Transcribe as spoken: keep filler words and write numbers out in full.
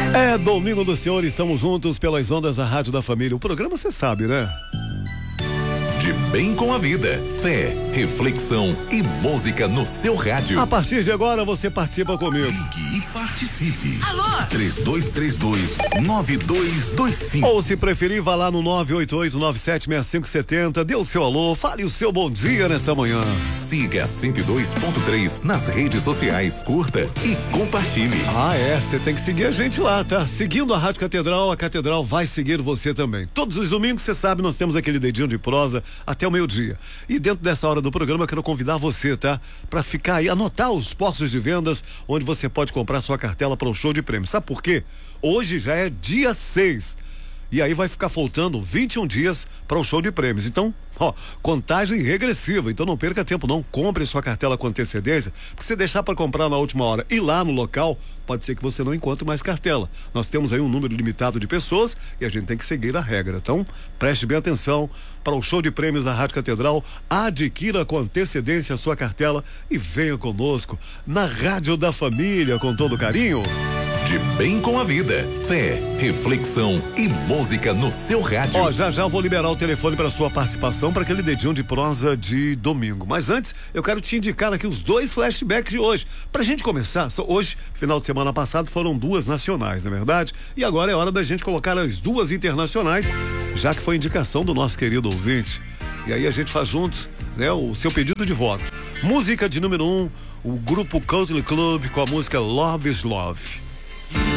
É domingo do Senhor e estamos juntos pelas ondas da Rádio da Família. O programa você sabe, né? De bem com a vida, fé, reflexão e música no seu rádio. A partir de agora você participa comigo. Ligue e participe. Alô? três dois três dois, nove dois dois cinco. Ou se preferir, vá lá no nove oito oito, nove sete seis cinco sete zero, dê o seu alô, fale o seu bom dia nessa manhã. Siga cento e dois ponto três nas redes sociais, curta e compartilhe. Ah, é, você tem que seguir a gente lá, tá? Seguindo a Rádio Catedral, a Catedral vai seguir você também. Todos os domingos, você sabe, nós temos aquele dedinho de prosa até o meio-dia. E dentro dessa hora do programa, eu quero convidar você, tá? Pra ficar aí, anotar os postos de vendas onde você pode comprar sua cartela para o show de prêmios. Sabe por quê? Hoje já é dia seis. E aí vai ficar faltando vinte e um dias para o show de prêmios. Então, ó, contagem regressiva. Então não perca tempo não, compre sua cartela com antecedência, porque se deixar para comprar na última hora e lá no local, pode ser que você não encontre mais cartela. Nós temos aí um número limitado de pessoas e a gente tem que seguir a regra. Então, preste bem atenção para o show de prêmios da Rádio Catedral. Adquira com antecedência a sua cartela e venha conosco na Rádio da Família com todo carinho. De bem com a vida, fé, reflexão e música no seu rádio. Ó, já já vou liberar o telefone para sua participação para aquele dedinho de prosa de domingo. Mas antes, eu quero te indicar aqui os dois flashbacks de hoje. Pra gente começar, hoje, final de semana passado, foram duas nacionais, não é verdade? E agora é hora da gente colocar as duas internacionais, já que foi indicação do nosso querido ouvinte. E aí a gente faz juntos, né, o seu pedido de voto. Música de número um, o grupo Coldplay Club com a música Love is Love.